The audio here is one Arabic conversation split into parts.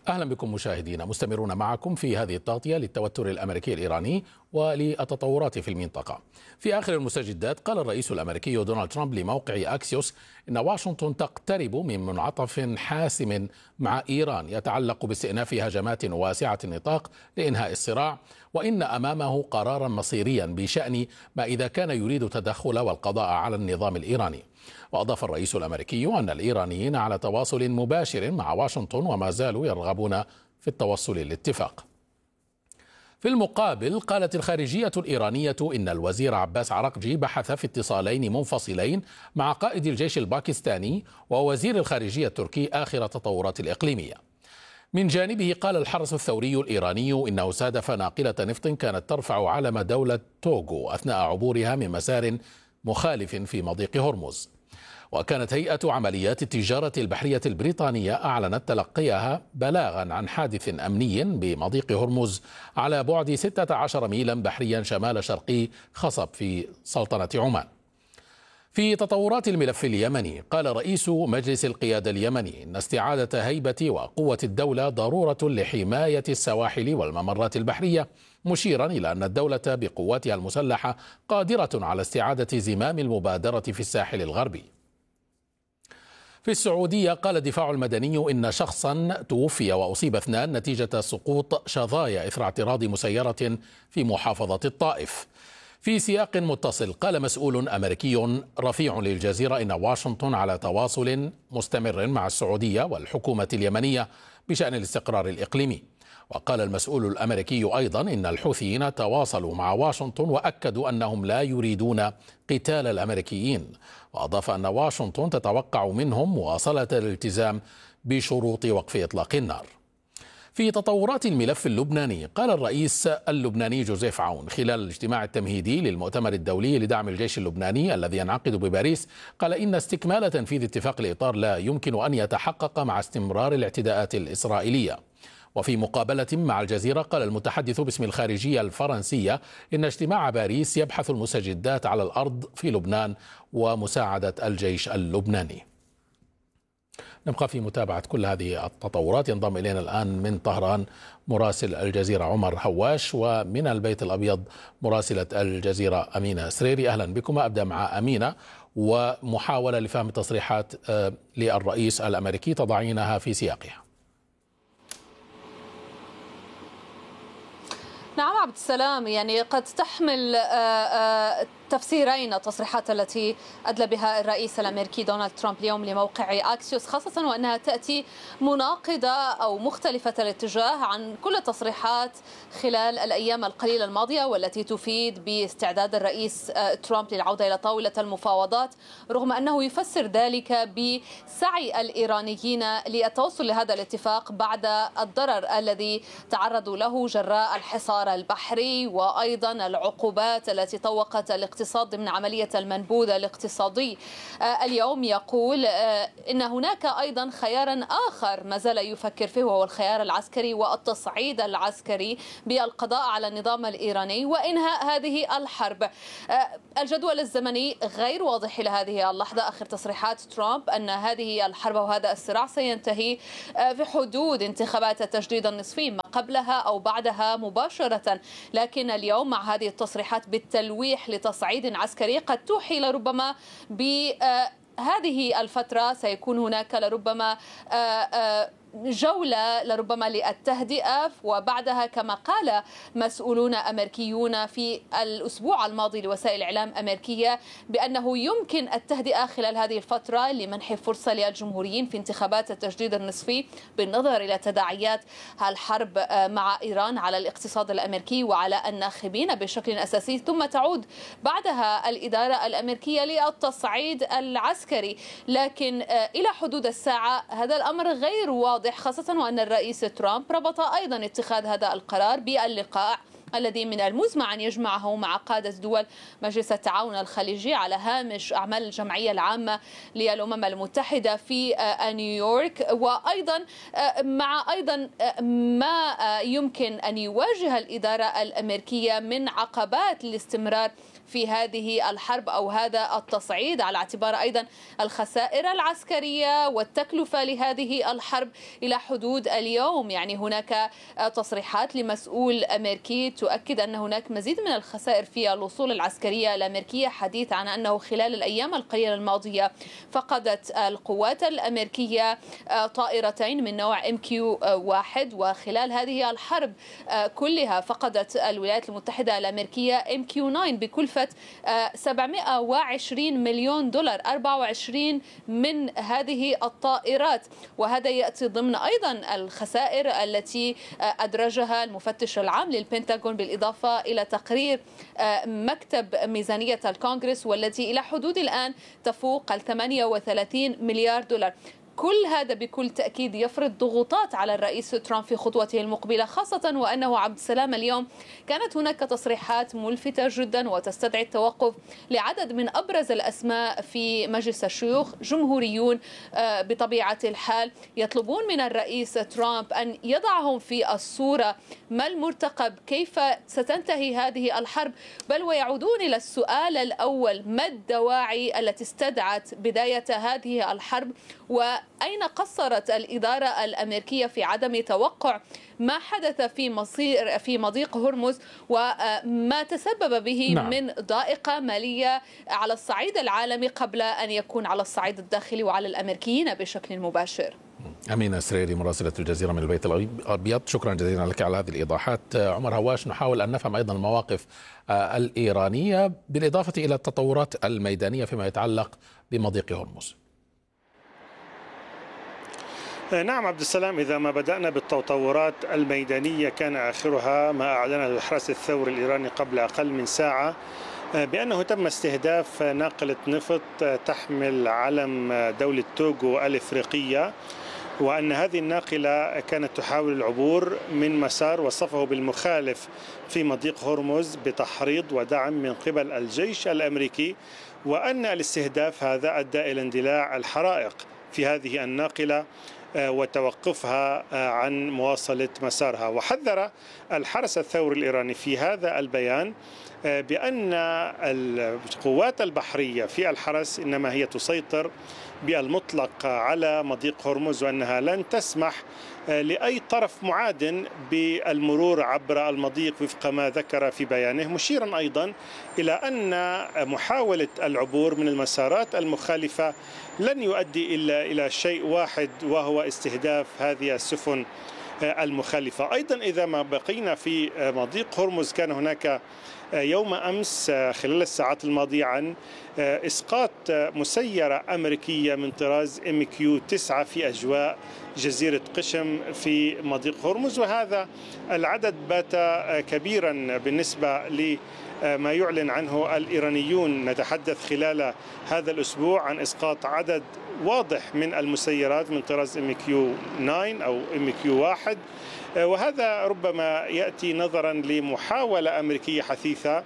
أهلا بكم مشاهدينا، مستمرون معكم في هذه التغطية للتوتر الأمريكي الإيراني وللتطورات في المنطقة. في آخر المستجدات قال الرئيس الأمريكي دونالد ترامب لموقع أكسيوس إن واشنطن تقترب من منعطف حاسم مع إيران يتعلق باستئناف هجمات واسعة النطاق لإنهاء الصراع، وإن أمامه قرارا مصيريا بشأن ما إذا كان يريد التدخل والقضاء على النظام الإيراني. وأضاف الرئيس الأمريكي أن الإيرانيين على تواصل مباشر مع واشنطن وما زالوا يرغبون في التوصل للاتفاق. في المقابل قالت الخارجية الإيرانية إن الوزير عباس عراقجي بحث في اتصالين منفصلين مع قائد الجيش الباكستاني ووزير الخارجية التركي آخر التطورات الإقليمية. من جانبه قال الحرس الثوري الإيراني إنه استهدف ناقلة نفط كانت ترفع علم دولة توغو أثناء عبورها من مسار مخالف في مضيق هرمز. وكانت هيئة عمليات التجارة البحرية البريطانية أعلنت تلقيها بلاغا عن حادث أمني بمضيق هرمز على بعد 16 ميلا بحريا شمال شرقي خصب في سلطنة عمان. في تطورات الملف اليمني قال رئيس مجلس القيادة اليمني إن استعادة هيبة وقوة الدولة ضرورة لحماية السواحل والممرات البحرية، مشيرا إلى أن الدولة بقواتها المسلحة قادرة على استعادة زمام المبادرة في الساحل الغربي. في السعودية قال الدفاع المدني إن شخصا توفي وأصيب 2 نتيجة سقوط شظايا إثر اعتراض مسيرة في محافظة الطائف. في سياق متصل قال مسؤول أمريكي رفيع للجزيرة إن واشنطن على تواصل مستمر مع السعودية والحكومة اليمنية بشأن الاستقرار الإقليمي. وقال المسؤول الأمريكي أيضا إن الحوثيين تواصلوا مع واشنطن وأكدوا أنهم لا يريدون قتال الأمريكيين، وأضاف أن واشنطن تتوقع منهم مواصلة الالتزام بشروط وقف إطلاق النار. في تطورات الملف اللبناني قال الرئيس اللبناني جوزيف عون خلال الاجتماع التمهيدي للمؤتمر الدولي لدعم الجيش اللبناني الذي ينعقد بباريس، قال إن استكمال تنفيذ اتفاق الإطار لا يمكن أن يتحقق مع استمرار الاعتداءات الإسرائيلية. وفي مقابلة مع الجزيرة قال المتحدث باسم الخارجية الفرنسية إن اجتماع باريس يبحث المستجدات على الأرض في لبنان ومساعدة الجيش اللبناني. نبقى في متابعة كل هذه التطورات. ينضم إلينا الآن من طهران مراسل الجزيرة عمر هواش، ومن البيت الأبيض مراسلة الجزيرة أمينة سريري. أهلا بكم. أبدأ مع أمينة ومحاولة لفهم التصريحات للرئيس الأمريكي، تضعينها في سياقها. نعم عبد السلام، يعني قد تحمل تفسيرين التصريحات التي أدلى بها الرئيس الأمريكي دونالد ترامب اليوم لموقع أكسيوس، خاصة وأنها تأتي مناقضة أو مختلفة الاتجاه عن كل التصريحات خلال الأيام القليلة الماضية، والتي تفيد باستعداد الرئيس ترامب للعودة إلى طاولة المفاوضات، رغم أنه يفسر ذلك بسعي الإيرانيين للتوصل لهذا الاتفاق بعد الضرر الذي تعرضوا له جراء الحصار البحري وأيضا العقوبات التي طوقت الاقتصاد ضمن عملية المنبوذ الاقتصادي. اليوم يقول إن هناك أيضا خيارا آخر ما زال يفكر فيه، وهو الخيار العسكري والتصعيد العسكري بالقضاء على النظام الإيراني وإنهاء هذه الحرب. الجدول الزمني غير واضح إلى هذه اللحظة. آخر تصريحات ترامب أن هذه الحرب وهذا الصراع سينتهي في حدود انتخابات التجديد النصفي، ما قبلها أو بعدها مباشرة. لكن اليوم مع هذه التصريحات بالتلويح لتصعيد عسكري قد توحي لربما بهذه الفترة سيكون هناك لربما جولة لربما للتهدئة، وبعدها كما قال مسؤولون أمريكيون في الأسبوع الماضي لوسائل الإعلام الأمريكية بأنه يمكن التهدئة خلال هذه الفترة لمنح فرصة للجمهوريين في انتخابات التجديد النصفي، بالنظر إلى تداعيات الحرب مع إيران على الاقتصاد الأمريكي وعلى الناخبين بشكل أساسي، ثم تعود بعدها الإدارة الأمريكية للتصعيد العسكري. لكن إلى حدود الساعة هذا الأمر غير واضح، خاصة وأن الرئيس ترامب ربط أيضا اتخاذ هذا القرار باللقاء الذي من المزمع أن يجمعه مع قادة دول مجلس التعاون الخليجي على هامش أعمال الجمعية العامة للأمم المتحدة في نيويورك، وأيضا مع ما يمكن أن يواجه الإدارة الأمريكية من عقبات الاستمرار في هذه الحرب أو هذا التصعيد، على اعتبار أيضا الخسائر العسكرية والتكلفة لهذه الحرب إلى حدود اليوم. يعني هناك تصريحات لمسؤول أمريكي تؤكد أن هناك مزيد من الخسائر في الوصول العسكرية الأمريكية، حديث عن أنه خلال الأيام القليلة الماضية فقدت القوات الأمريكية طائرتين من نوع MQ-1، وخلال هذه الحرب كلها فقدت الولايات المتحدة الأمريكية MQ-9 بكلفة 720 مليون دولار، 24 من هذه الطائرات. وهذا يأتي ضمن أيضا الخسائر التي أدرجها المفتش العام للبنتاغون، بالإضافة إلى تقرير مكتب ميزانية الكونغرس والتي إلى حدود الآن تفوق 38 مليار دولار. كل هذا بكل تأكيد يفرض ضغوطات على الرئيس ترامب في خطوته المقبلة، خاصة وأنه عبد السلام اليوم كانت هناك تصريحات ملفتة جدا وتستدعي التوقف لعدد من أبرز الأسماء في مجلس الشيوخ، جمهوريون بطبيعة الحال، يطلبون من الرئيس ترامب أن يضعهم في الصورة ما المرتقب، كيف ستنتهي هذه الحرب، بل ويعودون إلى السؤال الأول: ما الدواعي التي استدعت بداية هذه الحرب، وأين قصرت الإدارة الأمريكية في عدم توقع ما حدث في مضيق هرمز وما تسبب به من ضائقة مالية على الصعيد العالمي قبل أن يكون على الصعيد الداخلي وعلى الأمريكيين بشكل مباشر. أمينة سريري مراسلة الجزيرة من البيت الأبيض، شكرا جزيلا لك على هذه الإيضاحات. عمر هواش، نحاول أن نفهم أيضا المواقف الإيرانية بالإضافة إلى التطورات الميدانية فيما يتعلق بمضيق هرمز. نعم عبد السلام، إذا ما بدأنا بالتطورات الميدانية كان آخرها ما أعلنه الحرس الثوري الإيراني قبل أقل من ساعة بأنه تم استهداف ناقلة نفط تحمل علم دولة توغو الإفريقية، وأن هذه الناقلة كانت تحاول العبور من مسار وصفه بالمخالف في مضيق هرمز بتحريض ودعم من قبل الجيش الأمريكي، وأن الاستهداف هذا أدى إلى اندلاع الحرائق في هذه الناقلة وتوقفها عن مواصلة مسارها. وحذر الحرس الثوري الإيراني في هذا البيان بأن القوات البحرية في الحرس إنما هي تسيطر بالمطلق على مضيق هرمز، وأنها لن تسمح لأي طرف معاد بالمرور عبر المضيق وفق ما ذكر في بيانه، مشيرا أيضا إلى أن محاولة العبور من المسارات المخالفة لن يؤدي إلا إلى شيء واحد، وهو استهداف هذه السفن المخالفة. أيضا إذا ما بقينا في مضيق هرمز، كان هناك يوم أمس خلال الساعات الماضية عن إسقاط مسيرة أمريكية من طراز MQ-9 في أجواء جزيرة قشم في مضيق هرمز، وهذا العدد بات كبيرا بالنسبة لما يعلن عنه الإيرانيون. نتحدث خلال هذا الأسبوع عن إسقاط عدد واضح من المسيرات من طراز MQ-9 أو MQ-1، وهذا ربما يأتي نظرا لمحاولة أمريكية حثيثة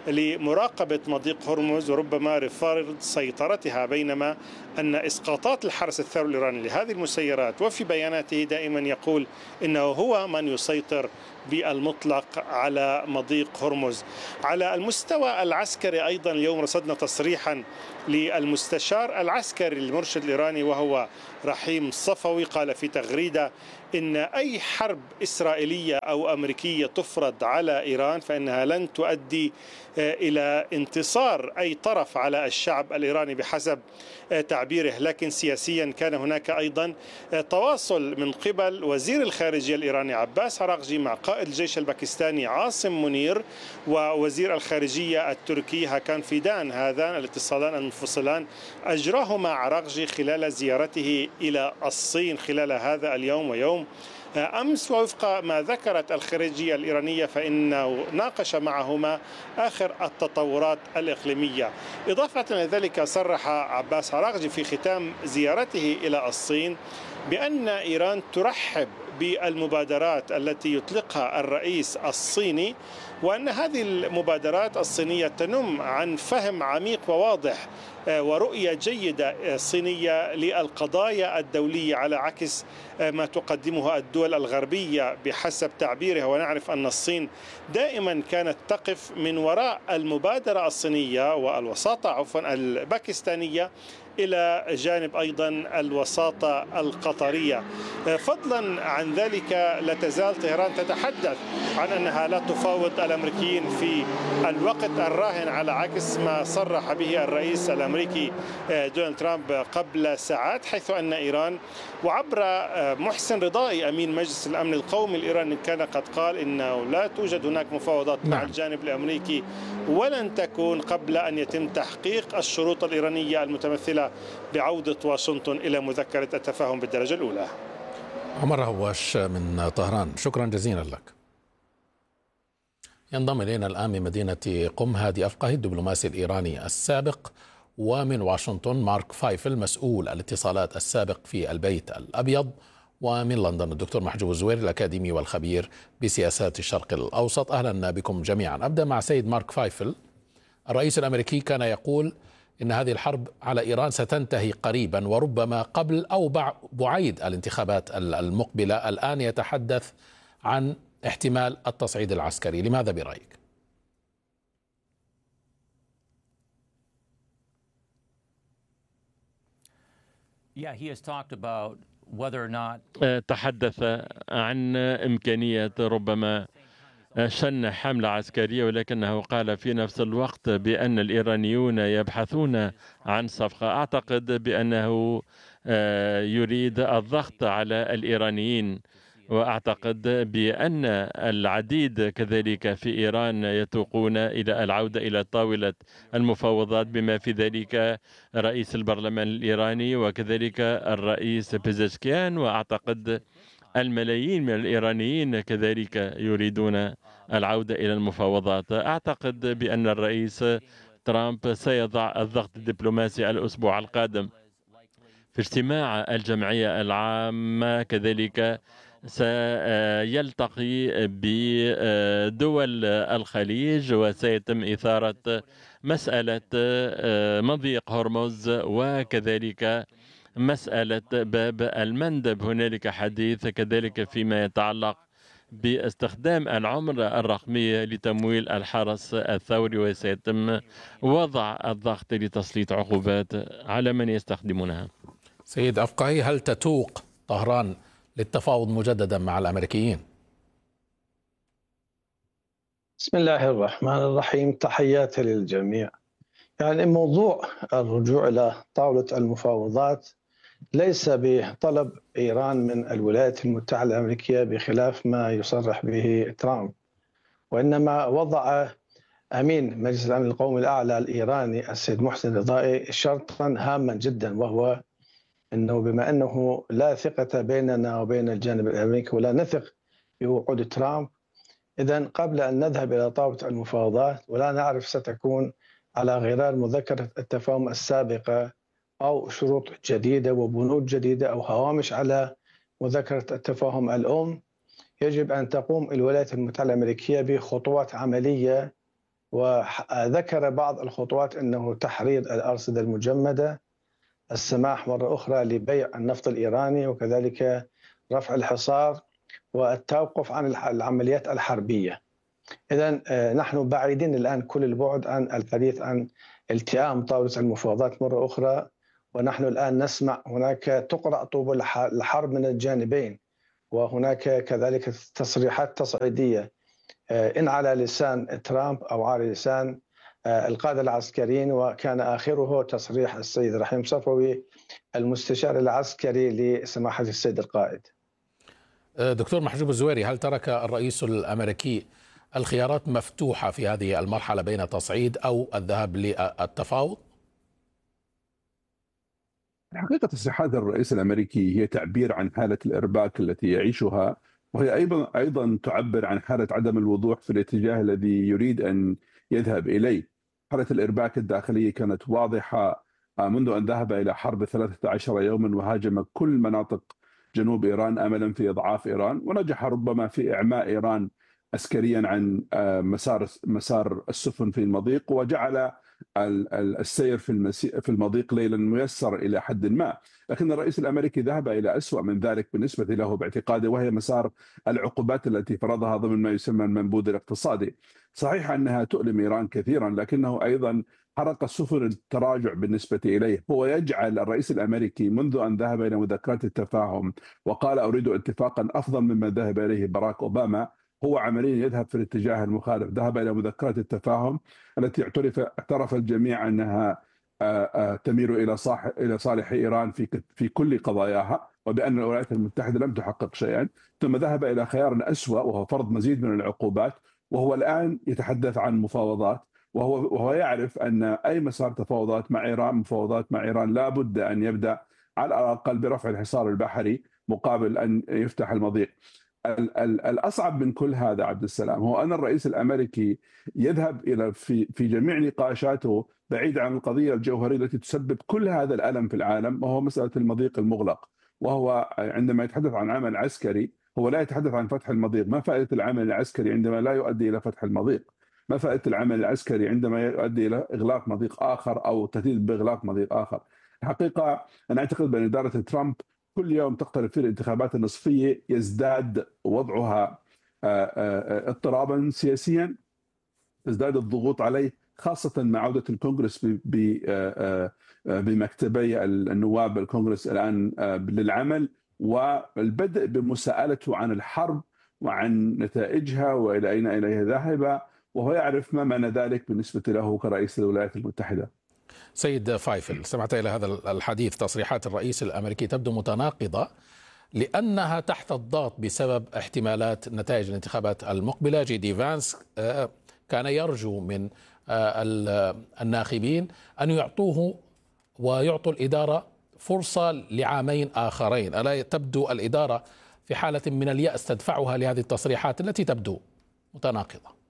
لمراقبة مضيق هرمز وربما رفض سيطرتها، بينما أن إسقاطات الحرس الثوري الإيراني لهذه المسيرات وفي بياناته دائما يقول إنه هو من يسيطر بالمطلق على مضيق هرمز. على المستوى العسكري أيضا اليوم رصدنا تصريحا للمستشار العسكري المرشد الإيراني وهو رحيم صفوي، قال في تغريدة إن أي حرب إسرائيلية أو أمريكية تفرض على إيران فإنها لن تؤدي إلى انتصار أي طرف على الشعب الإيراني بحسب تعبيره. لكن سياسيا كان هناك أيضا تواصل من قبل وزير الخارجية الإيراني عباس عراقجي مع قائد الجيش الباكستاني عاصم منير ووزير الخارجية التركي هاكان فيدان. هذان الاتصالان المنفصلان أجراهما عراقجي خلال زيارته إلى الصين خلال هذا اليوم ويوم أمس، ووفق ما ذكرت الخارجية الإيرانية فإنه ناقش معهما آخر التطورات الإقليمية. إضافة إلى ذلك صرح عباس عراقجي في ختام زيارته إلى الصين بأن إيران ترحب بالمبادرات التي يطلقها الرئيس الصيني، وأن هذه المبادرات الصينية تنم عن فهم عميق وواضح ورؤية جيدة صينية للقضايا الدولية، على عكس ما تقدمها الدول الغربية بحسب تعبيرها. ونعرف أن الصين دائما كانت تقف من وراء المبادرة الصينية والوساطة الباكستانية إلى جانب أيضا الوساطة القطرية. فضلا عن ذلك، لا تزال طهران تتحدث عن أنها لا تفاوض الأمريكيين في الوقت الراهن، على عكس ما صرح به الرئيس الأمريكي دونالد ترامب قبل ساعات، حيث أن إيران، وعبر محسن رضائي أمين مجلس الأمن القومي الإيراني، كان قد قال إنه لا توجد هناك مفاوضات مع الجانب الأمريكي ولن تكون قبل أن يتم تحقيق الشروط الإيرانية المتمثلة بعودة واشنطن إلى مذكرة التفاهم بالدرجة الأولى. عمر هواش من طهران، شكرا جزيلا لك. ينضم إلينا الآن من مدينة قم هادي أفقهي الدبلوماسي الإيراني السابق، ومن واشنطن مارك فايفل مسؤول الاتصالات السابق في البيت الأبيض، ومن لندن الدكتور محجوب الزويري الأكاديمي والخبير بسياسات الشرق الأوسط. أهلا بكم جميعا. أبدأ مع سيد مارك فايفل. الرئيس الأمريكي كان يقول إن هذه الحرب على إيران ستنتهي قريبا وربما قبل أو بعيد الانتخابات المقبلة. الآن يتحدث عن احتمال التصعيد العسكري، لماذا برأيك؟ تحدث عن إمكانية ربما شن حملة عسكرية، ولكنه قال في نفس الوقت بأن الإيرانيون يبحثون عن صفقة. أعتقد بأنه يريد الضغط على الإيرانيين، وأعتقد بأن العديد كذلك في إيران يتوقون إلى العودة إلى طاولة المفاوضات، بما في ذلك رئيس البرلمان الإيراني وكذلك الرئيس بيزشكيان، وأعتقد الملايين من الإيرانيين كذلك يريدون العودة إلى المفاوضات. أعتقد بأن الرئيس ترامب سيضع الضغط الدبلوماسي الأسبوع القادم في اجتماع الجمعية العامة، كذلك سيلتقي بدول الخليج وسيتم إثارة مسألة مضيق هرمز وكذلك مسألة باب المندب. هنالك حديث كذلك فيما يتعلق باستخدام العملة الرقمية لتمويل الحرس الثوري، وسيتم وضع الضغط لتسليط عقوبات على من يستخدمونها. سيد أفقهي، هل تتوق طهران للتفاوض مجددا مع الأمريكيين؟ بسم الله الرحمن الرحيم، تحياتي للجميع. يعني موضوع الرجوع إلى طاولة المفاوضات ليس بطلب إيران من الولايات المتحدة الأمريكية بخلاف ما يصرح به ترامب، وإنما وضع أمين مجلس الأمن القومي الأعلى الإيراني السيد محسن رضائي شرطا هاما جدا، وهو أنه بما أنه لا ثقة بيننا وبين الجانب الأمريكي ولا نثق بوعود ترامب، إذن قبل أن نذهب إلى طاولة المفاوضات ولا نعرف ستكون على غرار مذكرة التفاهم السابقة أو شروط جديدة وبنود جديدة أو هوامش على مذكرة التفاهم الأم، يجب أن تقوم الولايات المتحدة الأمريكية بخطوات عملية. وذكر بعض الخطوات أنه تحرير الأرصدة المجمدة، السماح مرة أخرى لبيع النفط الإيراني، وكذلك رفع الحصار والتوقف عن العمليات الحربية. إذن نحن بعيدين الآن كل البعد عن الحديث عن التئام طاولة المفاوضات مرة أخرى، ونحن الآن نسمع هناك تقرأ طوب الحرب من الجانبين، وهناك كذلك تصريحات تصعيدية إن على لسان ترامب أو على لسان القادة العسكريين، وكان آخره تصريح السيد رحيم صفوي المستشار العسكري لسماحة السيد القائد. دكتور محجوب الزويري، هل ترك الرئيس الأمريكي الخيارات مفتوحة في هذه المرحلة بين تصعيد أو الذهاب للتفاوض؟ حقيقة تصريحات الرئيس الأمريكي هي تعبير عن حالة الإرباك التي يعيشها، وهي أيضا تعبر عن حالة عدم الوضوح في الاتجاه الذي يريد أن يذهب إليه. حالة الإرباك الداخلية كانت واضحة منذ أن ذهب إلى حرب 13 يوما وهاجم كل مناطق جنوب إيران أملا في إضعاف إيران، ونجح ربما في إعماء إيران عسكريا عن مسار السفن في المضيق، وجعل السير في المضيق ليلا ميسر إلى حد ما. لكن الرئيس الأمريكي ذهب إلى أسوأ من ذلك بالنسبة له باعتقاده، وهي مسار العقوبات التي فرضها ضمن ما يسمى المنبوذ الاقتصادي. صحيح أنها تؤلم إيران كثيرا، لكنه أيضا حرق سفن التراجع بالنسبة إليه. هو يجعل الرئيس الأمريكي منذ أن ذهب إلى مذكرات التفاهم وقال أريد اتفاقا أفضل مما ذهب إليه باراك أوباما، هو عمليا يذهب في الاتجاه المخالف. ذهب إلى مذكرات التفاهم التي اعترف الجميع أنها تميل إلى صالح إيران في كل قضاياها، وبأن الولايات المتحدة لم تحقق شيئا. ثم ذهب إلى خيار أسوأ وهو فرض مزيد من العقوبات، وهو الآن يتحدث عن مفاوضات، وهو يعرف أن أي مسار تفاوضات مع إيران، مفاوضات مع إيران لا بد أن يبدأ على الأقل برفع الحصار البحري مقابل أن يفتح المضيق. الأصعب من كل هذا عبد السلام هو أن الرئيس الأمريكي يذهب إلى في جميع نقاشاته بعيد عن القضية الجوهرية التي تسبب كل هذا الألم في العالم، وهو مسألة المضيق المغلق. وهو عندما يتحدث عن عمل عسكري هو لا يتحدث عن فتح المضيق. ما فائدة العمل العسكري عندما لا يؤدي إلى فتح المضيق؟ ما فائدة العمل العسكري عندما يؤدي إلى إغلاق مضيق آخر أو تهديد بإغلاق مضيق آخر؟ الحقيقة أنا أعتقد بأن إدارة ترامب كل يوم تقترب في الانتخابات النصفية يزداد وضعها اضطرابا سياسيا، تزداد الضغوط عليه، خاصة مع عودة الكونغرس بمكتبي النواب الكونغرس الآن للعمل، والبدء بمساءلته عن الحرب وعن نتائجها وإلى أين إليها ذاهبة، وهو يعرف ما معنى ذلك بالنسبة له كرئيس الولايات المتحدة. سيد فايفل، سمعت إلى هذا الحديث. تصريحات الرئيس الأمريكي تبدو متناقضة لأنها تحت الضغط بسبب احتمالات نتائج الانتخابات المقبلة. جي دي فانس كان يرجو من الناخبين أن يعطوه ويعطوا الإدارة فرصة لعامين آخرين. ألا تبدو الإدارة في حالة من اليأس تدفعها لهذه التصريحات التي تبدو متناقضة؟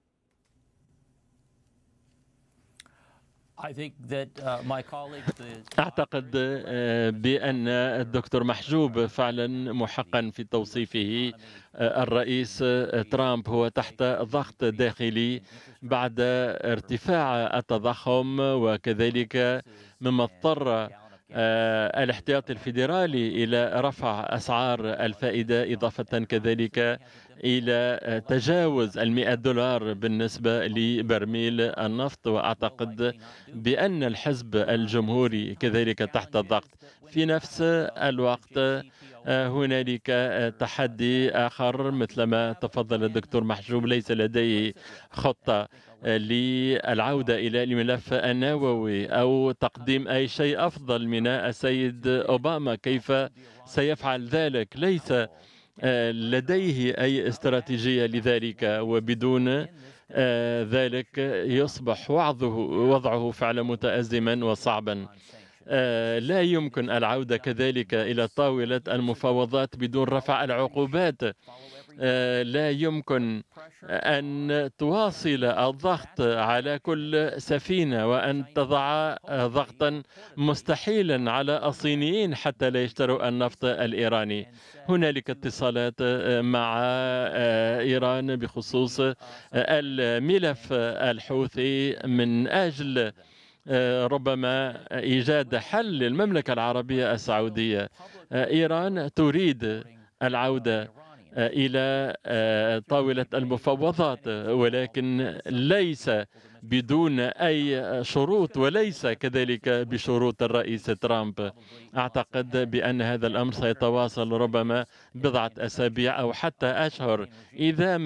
أعتقد بأن الدكتور محجوب فعلا محقا في توصيفه. الرئيس ترامب هو تحت ضغط داخلي بعد ارتفاع التضخم، وكذلك مما اضطر الاحتياطي الفيدرالي إلى رفع أسعار الفائدة، إضافة كذلك إلى تجاوز $100 بالنسبة لبرميل النفط. وأعتقد بأن الحزب الجمهوري كذلك تحت ضغط. في نفس الوقت هنالك تحدي آخر مثلما تفضل الدكتور محجوب، ليس لديه خطة للعودة إلى الملف النووي أو تقديم أي شيء أفضل من السيد أوباما. كيف سيفعل ذلك؟ ليس لديه أي استراتيجية لذلك، وبدون ذلك يصبح وضعه فعلا متأزما وصعبا. لا يمكن العودة كذلك إلى طاولة المفاوضات بدون رفع العقوبات. لا يمكن أن تواصل الضغط على كل سفينة وأن تضع ضغطا مستحيلا على الصينيين حتى لا يشتروا النفط الإيراني. هنالك اتصالات مع إيران بخصوص الملف الحوثي من أجل ربما إيجاد حل للمملكة العربية السعودية. إيران تريد العودة إلى طاولة المفاوضات، ولكن ليس بدون أي شروط، وليس كذلك بشروط الرئيس ترامب. أعتقد بأن هذا الأمر سيتواصل ربما بضعة أسابيع أو حتى أشهر إذا